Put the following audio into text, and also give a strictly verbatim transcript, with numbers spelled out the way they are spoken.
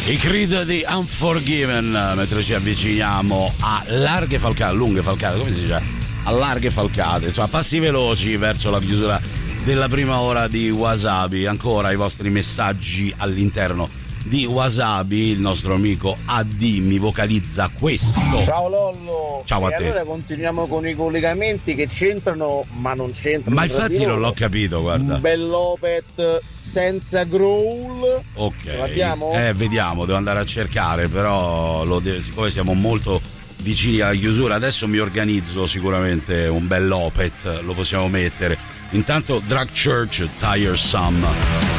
I Creed di Unforgiven, mentre ci avviciniamo a larghe falcate, lunghe falcate, come si dice? A larghe falcate, insomma, passi veloci verso la chiusura della prima ora di Wasabi. Ancora i vostri messaggi all'interno di Wasabi. Il nostro amico A D mi vocalizza questo. Ciao Lollo. Ciao a e te. Allora continuiamo con i collegamenti che c'entrano ma non c'entrano. Ma infatti non l'ho capito, guarda. Un bell'Opet senza growl. Ok. Ce l'abbiamo? Eh, vediamo, devo andare a cercare, però lo de- siccome siamo molto vicini alla chiusura, adesso mi organizzo sicuramente un bell'Opet, lo possiamo mettere. Intanto Drag Church, Tiresome.